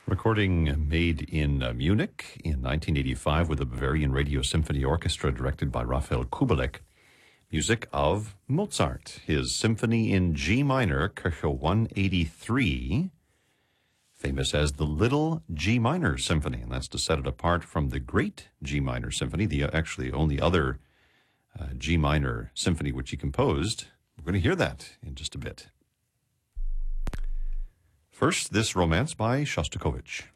Recording made in Munich in 1985 with the Bavarian Radio Symphony Orchestra directed by Raphael Kubelik. Music of Mozart, his Symphony in G minor, Kirche 183, famous as the Little G Minor Symphony, and that's to set it apart from the Great G Minor Symphony, the actually only other G minor symphony which he composed. We're going to hear that in just a bit. First, this romance by Shostakovich.